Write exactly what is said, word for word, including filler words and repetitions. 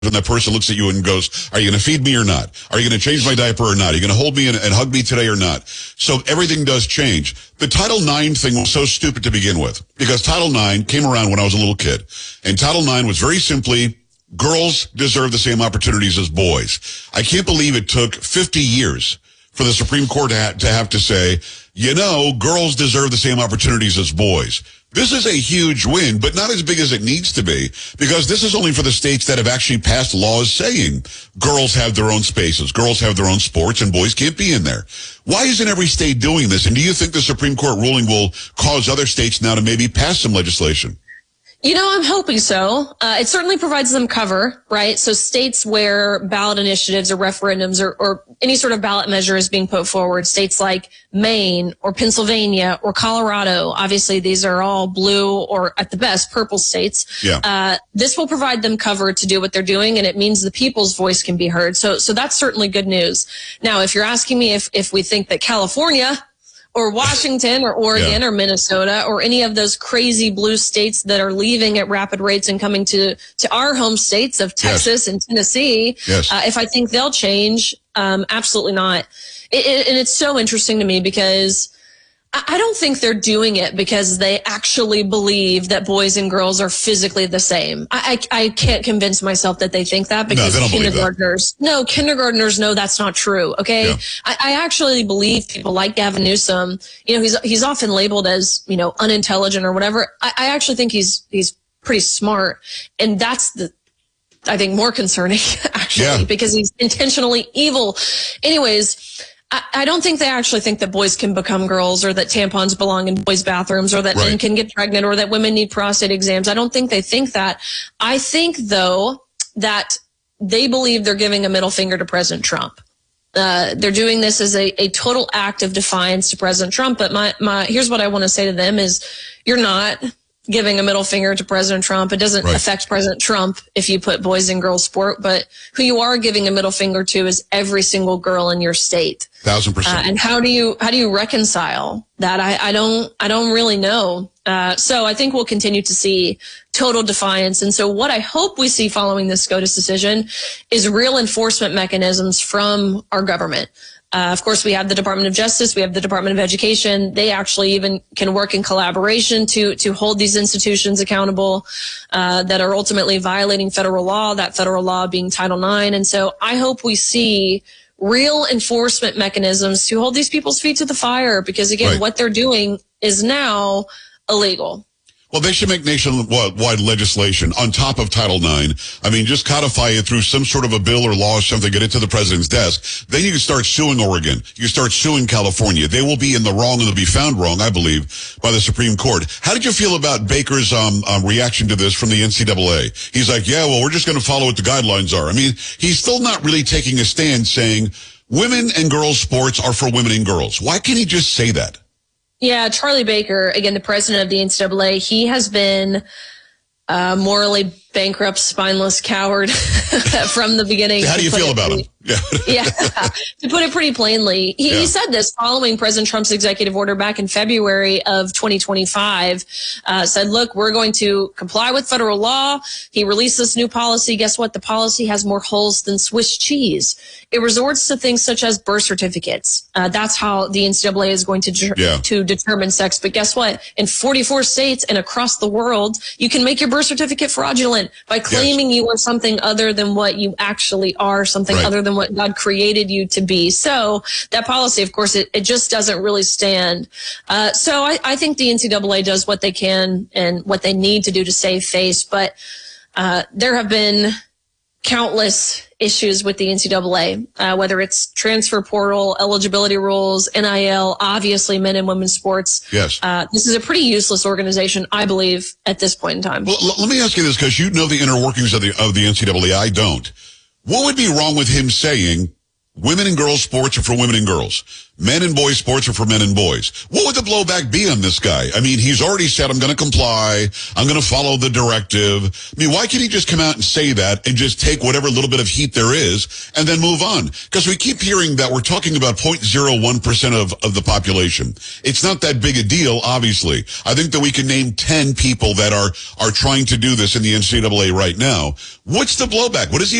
and that person looks at you and goes, are you going to feed me or not? Are you going to change my diaper or not? Are you going to hold me and, and hug me today or not? So everything does change. The Title nine thing was so stupid to begin with, because Title nine came around when I was a little kid. And Title nine was very simply, girls deserve the same opportunities as boys. I can't believe it took fifty years for the Supreme Court to, ha- to have to say, you know, girls deserve the same opportunities as boys. This is a huge win, but not as big as it needs to be, because this is only for the states that have actually passed laws saying girls have their own spaces, girls have their own sports, and boys can't be in there. Why isn't every state doing this? And do you think the Supreme Court ruling will cause other states now to maybe pass some legislation? You know, I'm hoping so. Uh, it certainly provides them cover, right? So states where ballot initiatives or referendums or, or any sort of ballot measure is being put forward, states like Maine or Pennsylvania or Colorado, obviously these are all blue or at the best purple states. Yeah. Uh, this will provide them cover to do what they're doing, and it means the people's voice can be heard. So, so that's certainly good news. Now, if you're asking me if, if we think that California or Washington or Oregon yeah. or Minnesota or any of those crazy blue states that are leaving at rapid rates and coming to, to our home states of Texas yes. and Tennessee, yes. uh, if I think they'll change, um, absolutely not. It, it, and it's so interesting to me because I don't think they're doing it because they actually believe that boys and girls are physically the same. I, I, I can't convince myself that they think that because no, kindergartners, that. no, kindergartners know that's not true. Okay. Yeah. I, I actually believe people like Gavin Newsom, you know, he's, he's often labeled as, you know, unintelligent or whatever. I, I actually think he's, he's pretty smart. And that's the, I think more concerning actually yeah. because he's intentionally evil. Anyways, I don't think they actually think that boys can become girls or that tampons belong in boys' bathrooms or that right. men can get pregnant or that women need prostate exams. I don't think they think that. I think, though, that they believe they're giving a middle finger to President Trump. Uh, they're doing this as a, a total act of defiance to President Trump. But my, my here's what I want to say to them is you're not giving a middle finger to President Trump. It doesn't right. affect President Trump if you put boys and girls sport, but who you are giving a middle finger to is every single girl in your state. Thousand percent. Uh, and how do you how do you reconcile that? I, I don't I don't really know. Uh, so I think we'll continue to see total defiance. And so what I hope we see following this SCOTUS decision is real enforcement mechanisms from our government. Uh, of course, we have the Department of Justice. We have the Department of Education. They actually even can work in collaboration to to hold these institutions accountable uh, that are ultimately violating federal law, that federal law being Title nine. And so I hope we see real enforcement mechanisms to hold these people's feet to the fire, because, again, right. what they're doing is now illegal. Well, they should make nationwide legislation on top of Title nine. I mean, just codify it through some sort of a bill or law or something, get it to the president's desk. Then you can start suing Oregon. You can start suing California. They will be in the wrong and they'll be found wrong, I believe, by the Supreme Court. How did you feel about Baker's um, um reaction to this from the N C double A? He's like, yeah, well, we're just going to follow what the guidelines are. I mean, he's still not really taking a stand saying women and girls sports are for women and girls. Why can't he just say that? Yeah, Charlie Baker, again, the president of the N C double A, he has been a morally bankrupt, spineless coward from the beginning. How do you feel about pretty, him? Yeah. yeah, to put it pretty plainly, he, yeah. he said this following President Trump's executive order back in February of twenty twenty-five, uh, said, look, we're going to comply with federal law. He released this new policy. Guess what? The policy has more holes than Swiss cheese. It resorts to things such as birth certificates. Uh, that's how the N C double A is going to, de- yeah. to determine sex. But guess what? In forty-four states and across the world, you can make your birth certificate fraudulent by claiming yes. you are something other than what you actually are, something right. other than what God created you to be. So that policy, of course, it, it just doesn't really stand. Uh, so I, I think the N C double A does what they can and what they need to do to save face. But uh, there have been countless issues with the N C double A, uh, whether it's transfer portal, eligibility rules, N I L, obviously men and women's sports. Yes. Uh, this is a pretty useless organization, I believe, at this point in time. Well, l- let me ask you this, because you know the inner workings of the of the N C double A. I don't. What would be wrong with him saying, Women and girls sports are for women and girls. Men and boys sports are for men and boys. What would the blowback be on this guy? I mean, he's already said, I'm going to comply. I'm going to follow the directive. I mean, why can't he just come out and say that and just take whatever little bit of heat there is and then move on? Because we keep hearing that we're talking about zero point zero one percent of, of the population. It's not that big a deal, obviously. I think that we can name ten people that are, are trying to do this in the N C double A right now. What's the blowback? What is he